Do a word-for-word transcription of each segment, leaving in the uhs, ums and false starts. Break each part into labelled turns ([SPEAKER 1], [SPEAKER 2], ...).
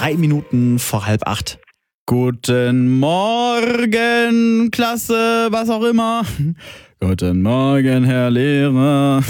[SPEAKER 1] drei Minuten vor halb acht. Guten Morgen, Klasse, was auch immer. Guten Morgen, Herr Lehrer.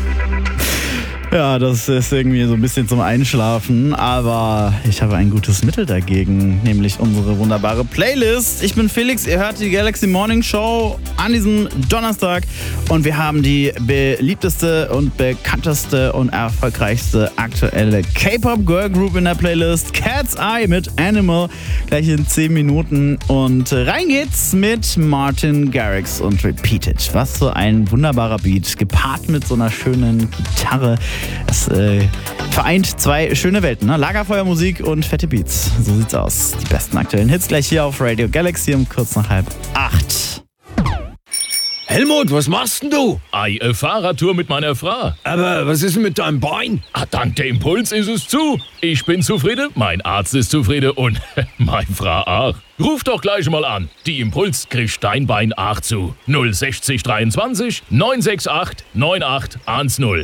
[SPEAKER 1] Ja, das ist irgendwie so ein bisschen zum Einschlafen, aber ich habe ein gutes Mittel dagegen, nämlich unsere wunderbare Playlist. Ich bin Felix, ihr hört die Galaxy Morning Show an diesem Donnerstag und wir haben die beliebteste und bekannteste und erfolgreichste aktuelle K-Pop Girl Group in der Playlist, Cat's Eye mit Animal, gleich in zehn Minuten und rein geht's mit Martin Garrix und Repeated. Was so ein wunderbarer Beat, gepaart mit so einer schönen Gitarre. Es äh, vereint zwei schöne Welten, ne? Lagerfeuermusik und fette Beats. So sieht's aus. Die besten aktuellen Hits gleich hier auf Radio Galaxy um kurz nach halb acht.
[SPEAKER 2] Helmut, was machst denn du?
[SPEAKER 3] Ei, eine Fahrradtour mit meiner Frau.
[SPEAKER 2] Aber was ist denn mit deinem Bein?
[SPEAKER 3] Ah, dank der Impuls ist es zu. Ich bin zufrieden, mein Arzt ist zufrieden und meine Frau auch. Ruf doch gleich mal an. Die Impuls kriegt dein Bein auch zu. null sechzig dreiundzwanzig neun sechs acht neun acht eins null.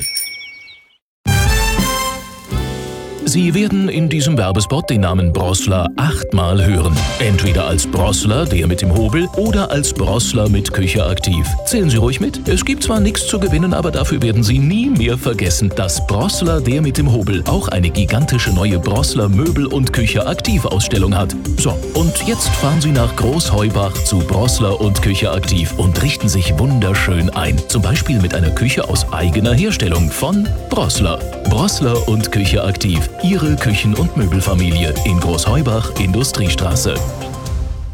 [SPEAKER 3] Sie werden in diesem Werbespot den Namen Brossler achtmal hören. Entweder als Brossler, der mit dem Hobel, oder als Brossler mit Küche aktiv. Zählen Sie ruhig mit. Es gibt zwar nichts zu gewinnen, aber dafür werden Sie nie mehr vergessen, dass Brossler, der mit dem Hobel, auch eine gigantische neue Brossler Möbel- und Küche aktiv Ausstellung hat. So, und jetzt fahren Sie nach Großheubach zu Brossler und Küche aktiv und richten sich wunderschön ein. Zum Beispiel mit einer Küche aus eigener Herstellung von Brossler. Brossler und Küche aktiv. Ihre Küchen- und Möbelfamilie in Großheubach, Industriestraße.